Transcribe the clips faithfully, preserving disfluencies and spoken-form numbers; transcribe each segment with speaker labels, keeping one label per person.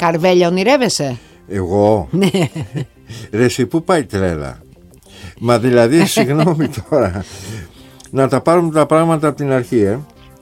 Speaker 1: Καρβέλια ονειρεύεσαι?
Speaker 2: Εγώ?
Speaker 1: Ναι.
Speaker 2: Ρε εσύ, πού πάει η τρέλα? Μα δηλαδή, συγγνώμη τώρα, να τα πάρουμε τα πράγματα από την αρχή, ε.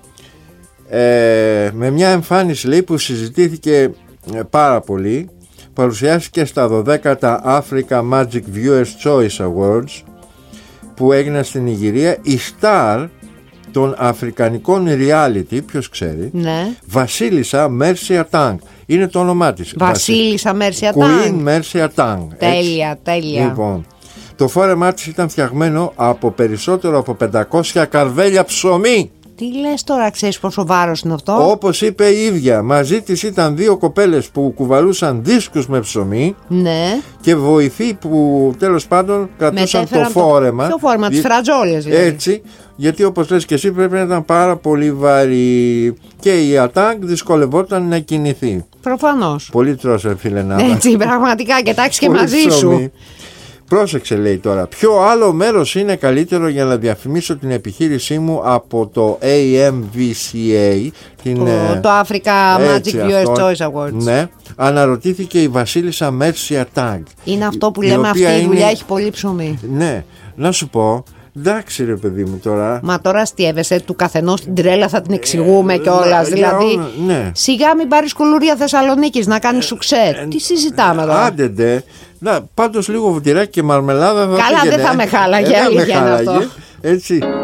Speaker 2: Ε, με μια εμφάνιση, λέει, που συζητήθηκε πάρα πολύ, παρουσιάστηκε στα δωδέκατα Africa Magic Viewers Choice Awards που έγιναν στην Νιγηρία, η στάρ των αφρικανικών reality, ποιος ξέρει,
Speaker 1: Ναι.
Speaker 2: Βασίλισσα Μέρσια Τάγκ. Είναι το όνομά της.
Speaker 1: Βασίλισσα Μέρσια Τάγκ.
Speaker 2: Queen Μέρσια Τάγκ.
Speaker 1: Τέλεια, τέλεια.
Speaker 2: Λοιπόν, το φόρεμά της ήταν φτιαγμένο από περισσότερο από πεντακόσια καρβέλια ψωμί.
Speaker 1: Τι λες τώρα, ξέρεις πόσο βάρος είναι αυτό?
Speaker 2: Όπως είπε η ίδια, μαζί της ήταν δύο κοπέλες που κουβαλούσαν δίσκους με ψωμί.
Speaker 1: Ναι.
Speaker 2: Και βοηθοί που τέλος πάντων κρατούσαν το φόρεμα.
Speaker 1: Το φόρεμα, τις φρατζόλες δηλαδή.
Speaker 2: Έτσι, γιατί όπως λες και εσύ πρέπει να ήταν πάρα πολύ βαρύ. Και η Ατάγκ δυσκολευόταν να κινηθεί.
Speaker 1: Προφανώς.
Speaker 2: Πολύ τρώσε, φίλε, να.
Speaker 1: Έτσι, πραγματικά, κοιτάξεις και μαζί σου.
Speaker 2: Πρόσεξε, λέει τώρα, ποιο άλλο μέρος είναι καλύτερο για να διαφημίσω την επιχείρησή μου από το έι εμ βι σι έι, την,
Speaker 1: το, το Africa
Speaker 2: έτσι,
Speaker 1: Magic Viewers
Speaker 2: αυτό,
Speaker 1: Choice Awards.
Speaker 2: Ναι, αναρωτήθηκε η Βασίλισσα Μέρσια Τάγκ.
Speaker 1: Είναι αυτό που λέμε, αυτή η δουλειά είναι... έχει πολύ ψωμί.
Speaker 2: Ναι, να σου πω, εντάξει ρε παιδί μου τώρα.
Speaker 1: Μα τώρα αστιεύεσαι, του καθενός την τρέλα θα την εξηγούμε ε, κιόλας. Ε, δηλαδή,
Speaker 2: ναι.
Speaker 1: Σιγά μην πάρεις κουλούρια Θεσσαλονίκης να κάνεις σουξέ. Ε, Τι συζητάμε τώρα?
Speaker 2: Άντε ντε. Να, πάντως λίγο βουτυράκι και μαρμελάδα.
Speaker 1: Καλά, δεν θα με χάλαγε, αλήθεια είναι αυτό.
Speaker 2: Έτσι.